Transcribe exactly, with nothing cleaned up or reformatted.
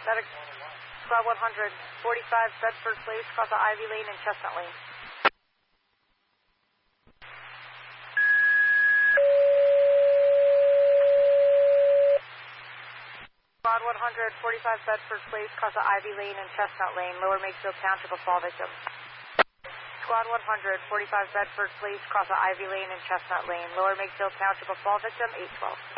Medic, Squad one hundred forty-five, Bedford Place, cross the Ivy Lane and Chestnut Lane. Squad one hundred forty-five, Bedford Place, cross the Ivy Lane and Chestnut Lane, Lower Makefield Township, a fall victim. Squad one hundred forty-five, Bedford Place, cross the Ivy Lane and Chestnut Lane, Lower Makefield Township, a fall victim, eight twelve.